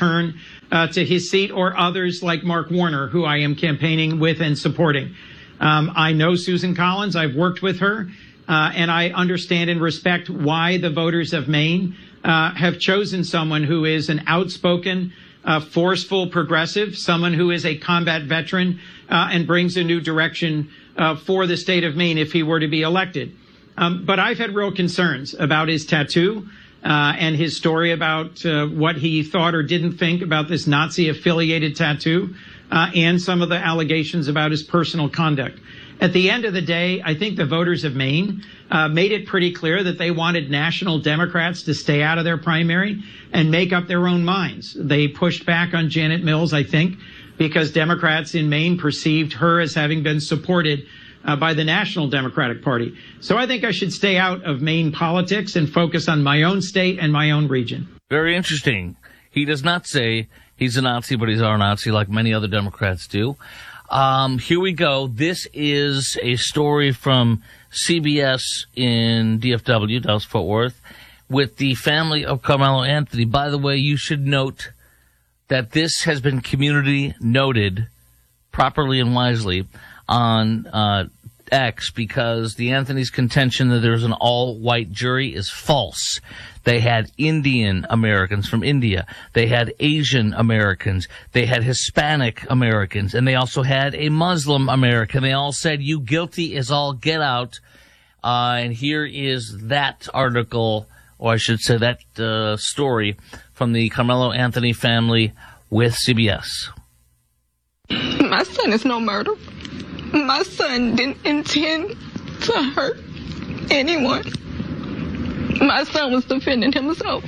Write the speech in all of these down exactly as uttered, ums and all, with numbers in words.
return uh, to his seat, or others like Mark Warner, who I am campaigning with and supporting. Um, I know Susan Collins. I've worked with her, uh, and I understand and respect why the voters of Maine uh, have chosen someone who is an outspoken, uh, forceful progressive, someone who is a combat veteran uh, and brings a new direction uh, for the state of Maine if he were to be elected. Um, but I've had real concerns about his tattoo uh, and his story about uh, what he thought or didn't think about this Nazi-affiliated tattoo uh, and some of the allegations about his personal conduct. At the end of the day, I think the voters of Maine uh, made it pretty clear that they wanted national Democrats to stay out of their primary and make up their own minds. They pushed back on Janet Mills, I think, because Democrats in Maine perceived her as having been supported uh, by the National Democratic Party. So I think I should stay out of Maine politics and focus on my own state and my own region. Very interesting. He does not say he's a Nazi, but he's our Nazi, like many other Democrats do. Um, here we go. This is a story from C B S in D F W, Dallas-Fort Worth, with the family of Carmelo Anthony. By the way, you should note that this has been community noted properly and wisely on uh, X, because the Anthony's contention that there's an all-white jury is false. They had Indian Americans from India. They had Asian Americans. They had Hispanic Americans. And they also had a Muslim American. They all said, you guilty as all get out. Uh, and here is that article, or I should say that uh, story from the Carmelo Anthony family with C B S. My son is no murder. My son didn't intend to hurt anyone. My son was defending himself.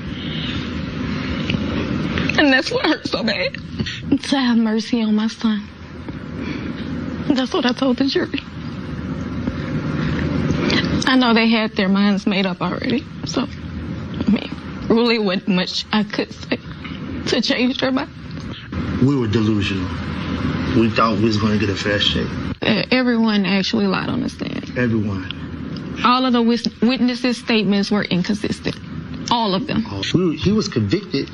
And that's what hurt so bad. To have mercy on my son. That's what I told the jury. I know they had their minds made up already. So, I mean, really wasn't much I could say to change their mind. We were delusional. We thought we was going to get a fair shake. Uh, everyone actually lied on the stand. Everyone. All of the witnesses' statements were inconsistent. All of them. We, he was convicted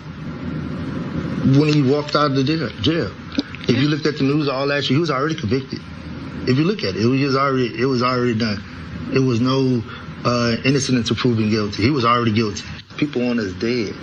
when he walked out of the jail. jail. If you looked at the news all last year, he was already convicted. If you look at it, it was already it was already done. It was no uh, innocent until proven guilty. He was already guilty. People want us dead.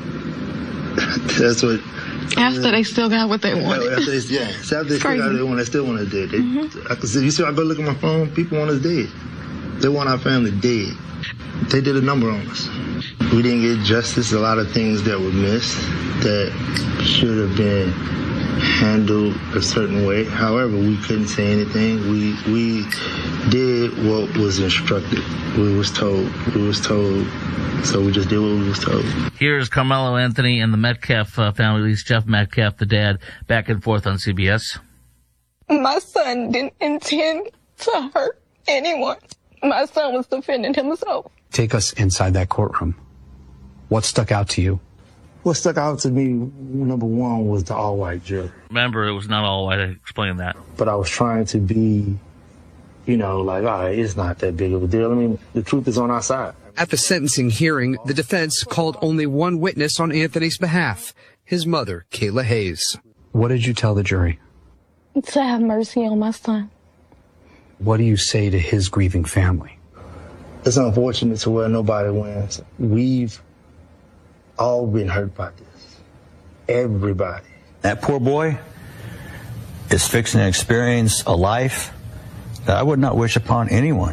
That's what. After uh, they still got what they wanted. After they, yeah, so after they still got what they wanted, they still want us dead. They, mm-hmm. I can see. You see, I go look at my phone. People want us dead. They want our family dead. They did a number on us. We didn't get justice. A lot of things that were missed that should have been handled a certain way. However, we couldn't say anything. We we did what was instructed. We was told. We was told. So we just did what we was told. Here's Carmelo Anthony and the Metcalf uh, family, at least Jeff Metcalf, the dad, back and forth on C B S. My son didn't intend to hurt anyone. My son was defending himself. Take us inside that courtroom. What stuck out to you? What stuck out to me, number one, was the all-white jury. Remember, it was not all white. I explained that. But I was trying to be, you know, like, all right, it's not that big of a deal. I mean, the truth is on our side. At the sentencing hearing, the defense called only one witness on Anthony's behalf, his mother, Kayla Hayes. What did you tell the jury? To have mercy on my son. What do you say to his grieving family? It's unfortunate to where nobody wins. We've all been hurt by this. Everybody. That poor boy is fixing to experience a life that I would not wish upon anyone.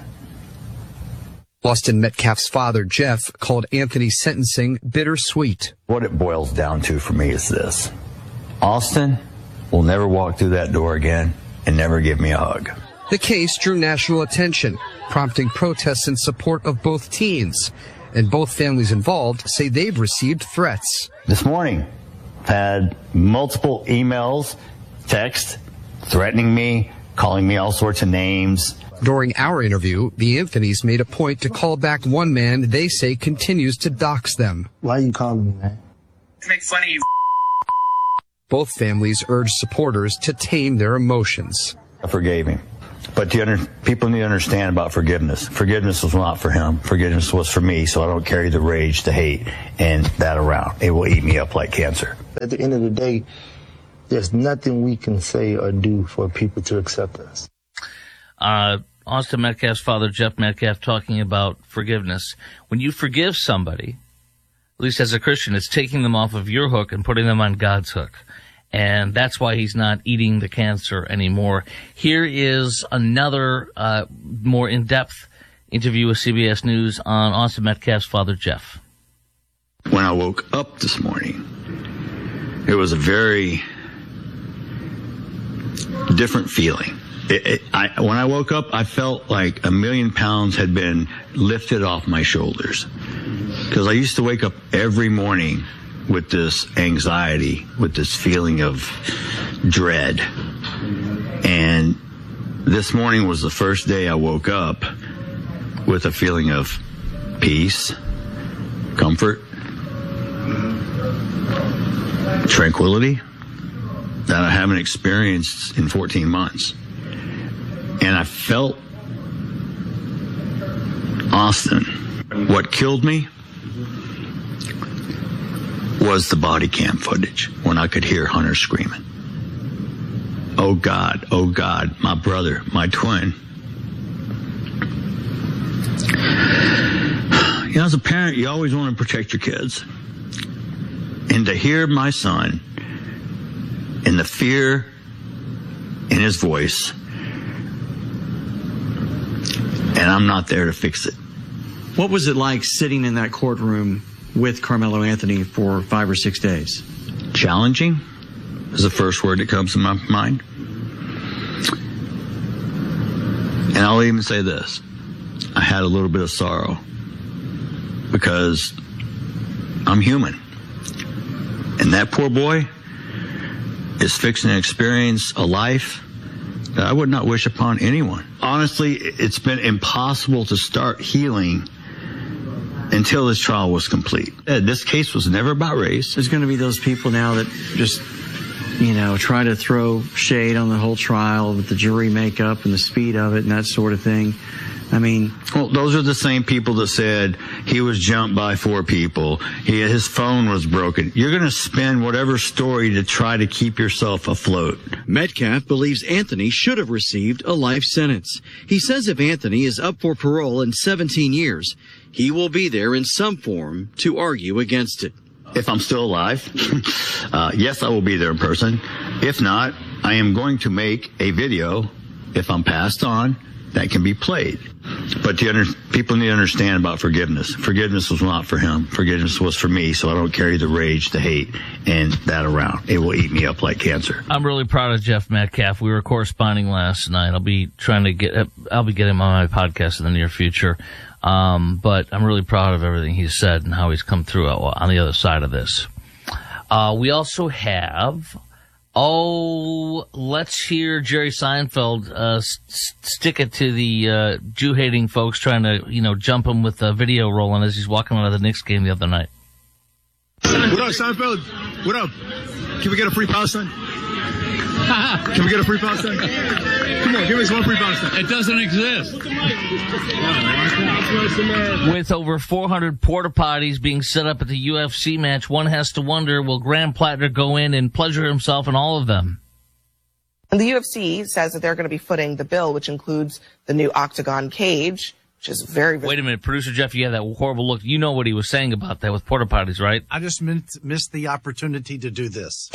Austin Metcalf's father, Jeff, called Anthony's sentencing bittersweet. What it boils down to for me is this. Austin will never walk through that door again and never give me a hug. The case drew national attention, prompting protests in support of both teens. And both families involved say they've received threats. This morning, I've had multiple emails, texts, threatening me, calling me all sorts of names. During our interview, the Anthonys made a point to call back one man they say continues to dox them. Why are you calling me, man? To make fun of you. Both families urged supporters to tame their emotions. I forgave him. But the under, people need to understand about forgiveness. Forgiveness was not for him. Forgiveness was for me, so I don't carry the rage, the hate, and that around. It will eat me up like cancer. At the end of the day, there's nothing we can say or do for people to accept us. Uh, Austin Metcalf's father, Jeff Metcalf, talking about forgiveness. When you forgive somebody, at least as a Christian, it's taking them off of your hook and putting them on God's hook. And that's why he's not eating the cancer anymore. Here is another uh, more in-depth interview with C B S News on Austin Metcalf's father, Jeff. When I woke up this morning, it was a very different feeling. It, it, I, when I woke up, I felt like a million pounds had been lifted off my shoulders. Because I used to wake up every morning with this anxiety, with this feeling of dread. And this morning was the first day I woke up with a feeling of peace, comfort, tranquility that I haven't experienced in fourteen months. And I felt Austin. What killed me was the body cam footage when I could hear Hunter screaming, "Oh God, oh God, my brother, my twin." You know, as a parent, you always want to protect your kids. And to hear my son and the fear in his voice, and I'm not there to fix it. What was it like sitting in that courtroom with Carmelo Anthony for five or six days? Challenging is the first word that comes to my mind. And I'll even say this. I had a little bit of sorrow because I'm human. And that poor boy is fixing to experience a life that I would not wish upon anyone. Honestly, it's been impossible to start healing until this trial was complete. This case was never about race. There's going to be those people now that just, you know, try to throw shade on the whole trial with the jury makeup and the speed of it and that sort of thing. I mean, well, those are the same people that said he was jumped by four people. He, his phone was broken. You're going to spin whatever story to try to keep yourself afloat. Metcalf believes Anthony should have received a life sentence. He says if Anthony is up for parole in seventeen years, he will be there in some form to argue against it. If I'm still alive, uh, yes, I will be there in person. If not, I am going to make a video, if I'm passed on, that can be played. But the under, people need to understand about forgiveness. Forgiveness was not for him. Forgiveness was for me, so I don't carry the rage, the hate, and that around. It will eat me up like cancer. I'm really proud of Jeff Metcalf. We were corresponding last night. I'll be trying to get, I'll be getting him on my podcast in the near future. Um, but I'm really proud of everything he's said and how he's come through on the other side of this. Uh, we also have, oh, let's hear Jerry Seinfeld uh, st- stick it to the uh, Jew-hating folks trying to, you know, jump him with a video rolling as he's walking out of the Knicks game the other night. What up, Seinfeld? What up? Can we get a free Palestine? Can we get a free Palestine? Come on, give us one free Palestine. It doesn't exist. With over four hundred porta potties being set up at the U F C match, one has to wonder, will Graham Plattner go in and pleasure himself in all of them? And the U F C says that they're going to be footing the bill, which includes the new octagon cage, which is very, very... Wait a minute, Producer Jeff, you had that horrible look. You know what he was saying about that with porta potties, right? I just missed the opportunity to do this.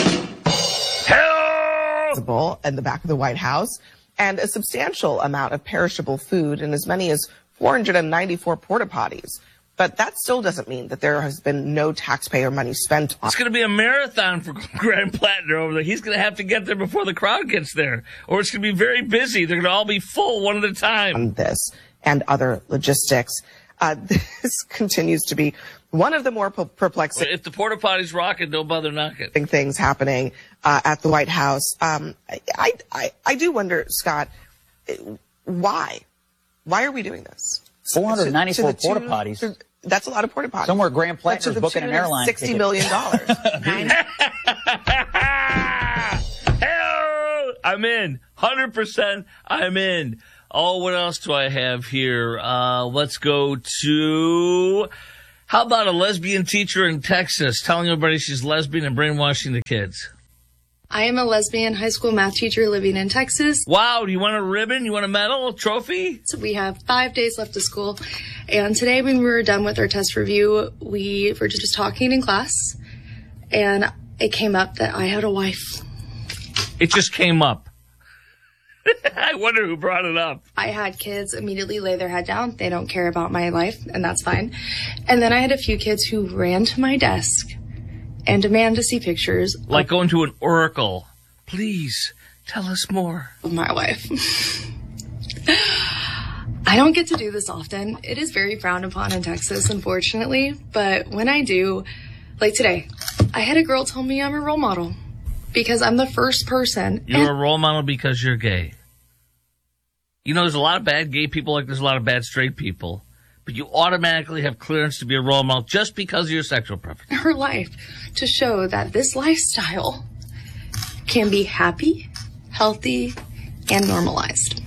Hell! In the back of the White House, and a substantial amount of perishable food and as many as four hundred ninety-four porta potties. But that still doesn't mean that there has been no taxpayer money spent on it. It's going to be a marathon for Graham Plattner over there. He's going to have to get there before the crowd gets there, or it's going to be very busy. They're going to all be full one at a time. On this and other logistics. Uh, this continues to be one of the more perplexing. If the porta potty's rocking, don't bother knocking. Things happening uh, at the White House. Um, I, I, I do wonder, Scott, why? Why are we doing this? four hundred ninety-four porta potties. That's a lot of porta potties. Somewhere Graham Plattner's booking an airline ticket. sixty million dollars. Hell, I'm in. in. one hundred percent I'm in. Oh, what else do I have here? Uh, let's go to, how about a lesbian teacher in Texas telling everybody she's lesbian and brainwashing the kids? I am a lesbian high school math teacher living in Texas. Wow, do you want a ribbon? You want a medal, a trophy? So we have five days left of school. And today when we were done with our test review, we were just talking in class. And it came up that I had a wife. It just came up. I wonder who brought it up. I had kids immediately lay their head down. They don't care about my life, and that's fine. And then I had a few kids who ran to my desk and demand to see pictures. Like going to an oracle. Please, tell us more. Of my wife. I don't get to do this often. It is very frowned upon in Texas, unfortunately. But when I do, like today, I had a girl tell me I'm a role model because I'm the first person. You're a role model because you're gay. You know, there's a lot of bad gay people like there's a lot of bad straight people. But you automatically have clearance to be a role model just because of your sexual preference. Her life to show that this lifestyle can be happy, healthy, and normalized.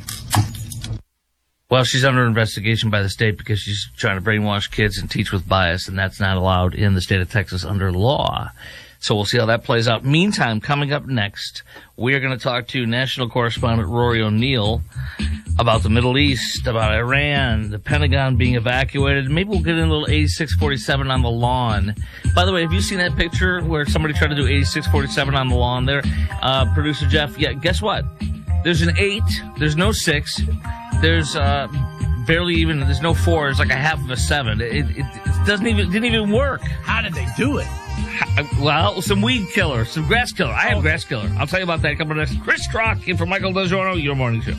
Well, she's under investigation by the state because she's trying to brainwash kids and teach with bias, and that's not allowed in the state of Texas under law. So we'll see how that plays out. Meantime, coming up next, we are going to talk to national correspondent Rory O'Neill about the Middle East, about Iran, the Pentagon being evacuated. Maybe we'll get in a little eighty-six forty-seven on the lawn. By the way, have you seen that picture where somebody tried to do eighty-six forty-seven on the lawn there? Uh, producer Jeff, yeah, guess what? There's an eight. There's no six. There's uh, barely even, there's no four. There's like a half of a seven. It, it, it doesn't even, didn't even work. How did they do it? Well, some weed killer, some grass killer. I have grass killer. I'll tell you about that coming next. Chris Strock in for Michael DeGiorno, your morning show.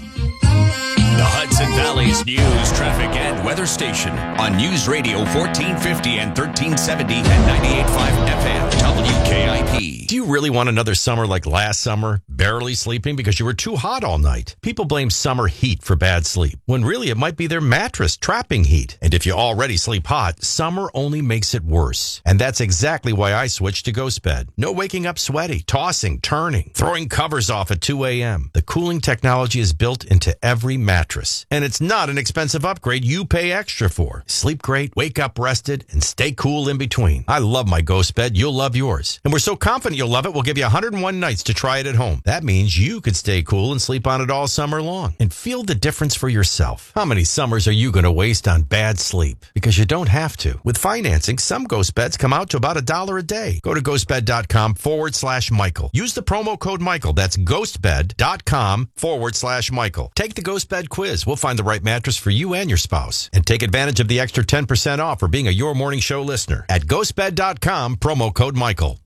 The Hudson Valley's news, traffic, and weather station on News Radio fourteen fifty and thirteen seventy and ninety-eight point five F M W K I P. Do you really want another summer like last summer? Barely sleeping because you were too hot all night. People blame summer heat for bad sleep, when really it might be their mattress trapping heat. And if you already sleep hot, summer only makes it worse. And that's exactly why I switched to GhostBed. No waking up sweaty, tossing, turning, throwing covers off at two a.m. The cooling technology is built into every mattress. And it's not an expensive upgrade you pay extra for. Sleep great, wake up rested, and stay cool in between. I love my GhostBed. You'll love yours. And we're so confident you'll love it, we'll give you one hundred one nights to try it at home. That means you could stay cool and sleep on it all summer long. And feel the difference for yourself. How many summers are you going to waste on bad sleep? Because you don't have to. With financing, some GhostBeds come out to about a dollar a day. Go to ghostbed.com forward slash Michael. Use the promo code Michael. That's ghostbed.com forward slash Michael. Take the GhostBed quiz. We'll find the right mattress for you and your spouse. And take advantage of the extra ten percent off for being a Your Morning Show listener at ghostbed dot com, promo code Michael.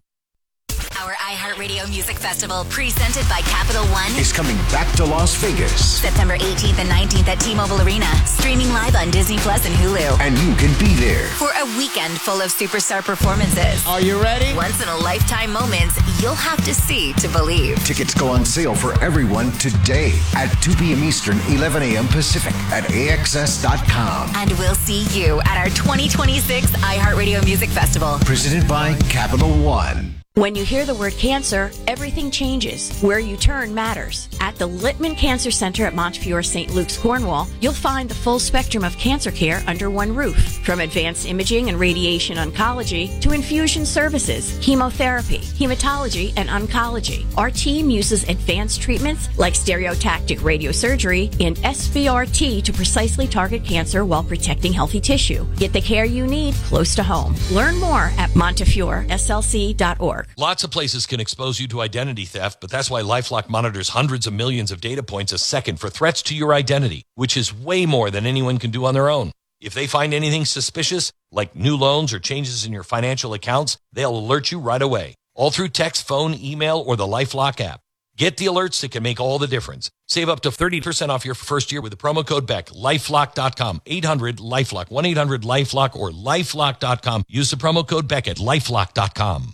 Our iHeartRadio Music Festival, presented by Capital One, is coming back to Las Vegas. September eighteenth and nineteenth at T-Mobile Arena. Streaming live on Disney Plus and Hulu. And you can be there for a weekend full of superstar performances. Are you ready? Once in a lifetime moments you'll have to see to believe. Tickets go on sale for everyone today at two p.m. Eastern, eleven a.m. Pacific at A X S dot com. And we'll see you at our twenty twenty-six iHeartRadio Music Festival. Presented by Capital One. When you hear the word cancer, everything changes. Where you turn matters. At the Littman Cancer Center at Montefiore Saint Luke's, Cornwall, you'll find the full spectrum of cancer care under one roof. From advanced imaging and radiation oncology to infusion services, chemotherapy, hematology, and oncology. Our team uses advanced treatments like stereotactic radiosurgery and S B R T to precisely target cancer while protecting healthy tissue. Get the care you need close to home. Learn more at montefiore S L C dot org. Lots of places can expose you to identity theft, but that's why LifeLock monitors hundreds of millions of data points a second for threats to your identity, which is way more than anyone can do on their own. If they find anything suspicious, like new loans or changes in your financial accounts, they'll alert you right away, all through text, phone, email, or the LifeLock app. Get the alerts that can make all the difference. Save up to thirty percent off your first year with the promo code Beck. lifelock dot com, eight hundred LifeLock, one eight hundred LifeLock, or lifelock dot com. Use the promo code Beck at lifelock dot com.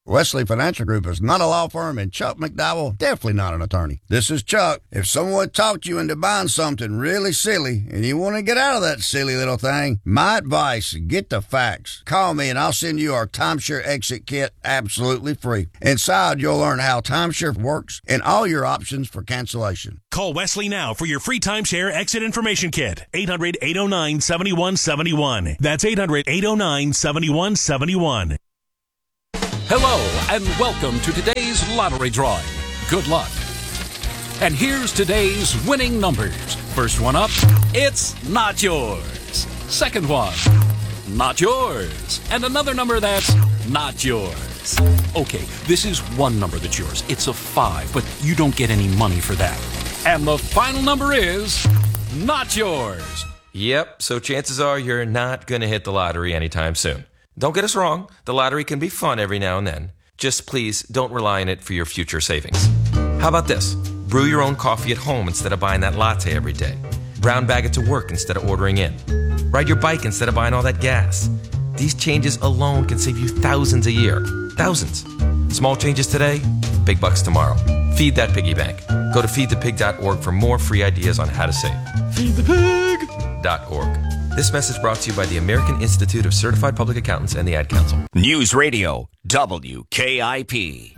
Wesley Financial Group is not a law firm, and Chuck McDowell definitely not an attorney. This is Chuck. If someone talked you into buying something really silly and you want to get out of that silly little thing, my advice, get the facts. Call me and I'll send you our timeshare exit kit absolutely free. Inside, you'll learn how timeshare works and all your options for cancellation. Call Wesley now for your free timeshare exit information kit. eight hundred, eight oh nine, seven one seven one. That's eight hundred, eight oh nine, seven one seven one. Hello, and welcome to today's lottery drawing. Good luck. And here's today's winning numbers. First one up, it's not yours. Second one, not yours. And another number that's not yours. Okay, this is one number that's yours. It's a five, but you don't get any money for that. And the final number is not yours. Yep, so chances are you're not going to hit the lottery anytime soon. Don't get us wrong, the lottery can be fun every now and then. Just please don't rely on it for your future savings. How about this? Brew your own coffee at home instead of buying that latte every day. Brown bag it to work instead of ordering in. Ride your bike instead of buying all that gas. These changes alone can save you thousands a year. Thousands. Small changes today, big bucks tomorrow. Feed that piggy bank. Go to feed the pig dot org for more free ideas on how to save. feed the pig dot org. This message brought to you by the American Institute of Certified Public Accountants and the Ad Council. News Radio W K I P.